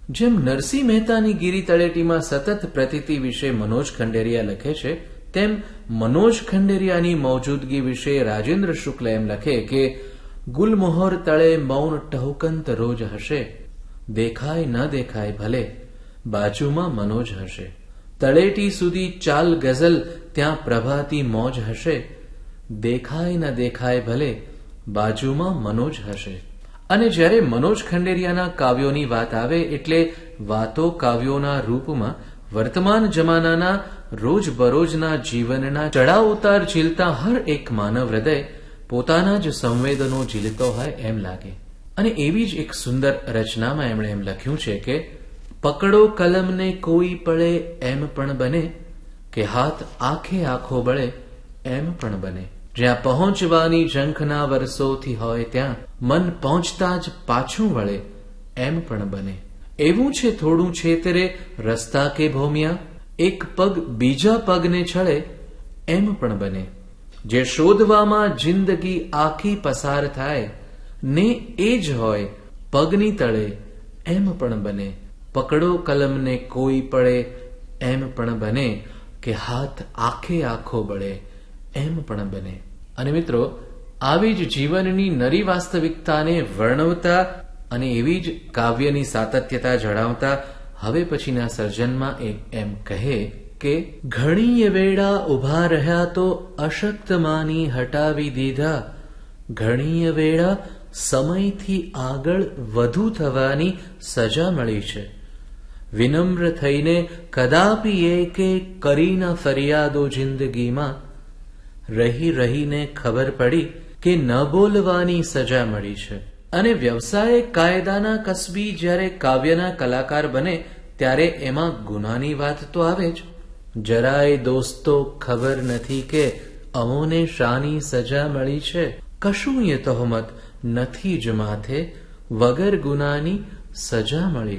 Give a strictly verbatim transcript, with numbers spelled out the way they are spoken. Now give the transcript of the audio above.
જેમ નરસિંહ મહેતાની ગીરી તળેટીમાં સતત પ્રતીતિ વિશે મનોજ ખંડેરિયા લખે છે, તેમ મનોજ ખંડેરિયાની મૌજૂદગી વિશે રાજેન્દ્ર શુક્લ એમ લખે કે ગુલમોહર તળે મૌન ટહુકંત રોજ હશે, દેખાય ન દેખાય ભલે, બાજુમાં મનોજ હશે. તળેટી સુધી ચાલ ગઝલ, ત્યાં પ્રભાતી મોજ હશે, દેખાય ન દેખાય ભલે, બાજુમાં મનોજ હશે. અને જ્યારે મનોજ ખંડેરિયાના કાવ્યોની વાત આવે એટલે વાતો કાવ્યોના રૂપમાં વર્તમાન જમાનાના રોજબરોજના જીવનના ચડાવ ઉતાર ઝીલતા હર એક માનવ હૃદય પોતાના જ સંવેદનો ઝીલતો હોય એમ લાગે. અને એવી જ એક સુંદર રચનામાં એમણે એમ લખ્યું છે કે પકડો કલમને કોઈ પડે એમ પણ બને, કે હાથ આખે આખો બળે એમ પણ બને. જ્યાં પહોંચવાની ઝંખના વર્ષોથી હોય ત્યાં મન પહોંચતા જ પાછું વળે એમ પણ બને. એવું છે થોડું છેતરે રસ્તા કે ભોમિયા, એક પગ બીજા પગને છળે એમ પણ બને. જે શોધવામાં જિંદગી આખી પસાર થાય ને એ જ હોય પગની તળે એમ પણ બને. પકડો કલમને કોઈ પડે એમ પણ બને, કે હાથ આખે આખો બળે એમ પણ બને. અને મિત્રો, આવી જ જીવનની નરી વાસ્તવિકતાને વર્ણવતા અને એવી જ કાવ્યની સાતત્યતા જણાવતા હવે પછીના સર્જનમાં એ એમ કહે કે ઘણી વેળા ઉભા રહ્યા તો અશક્ત માની હટાવી દીધા, ઘણી વેળા સમયથી આગળ વધુ થવાની સજા મળી છે. વિનમ્ર થઈને કદાપી એ કે કરી ન ફરિયાદો જિંદગીમાં, રહી રહીને ખબર પડી કે ન બોલવાની સજા મળી છે. અને વ્યવસાય કાયદાના કસબી જ્યારે કાવ્યના કલાકાર બને ત્યારે એમાં ગુનાની વાત તો આવે જ. જરાય દોસ્તો ખબર નથી કે અમોને શાની સજા મળી છે, કશું એ તહોમત નથી જ માથે, વગર ગુનાની સજા મળી